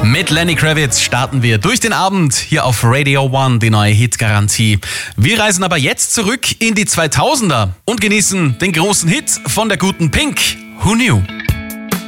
Mit Lenny Kravitz starten wir durch den Abend hier auf Radio One, die neue Hitgarantie. Wir reisen aber jetzt zurück in die 2000er und genießen den großen Hit von der guten Pink, Who Knew?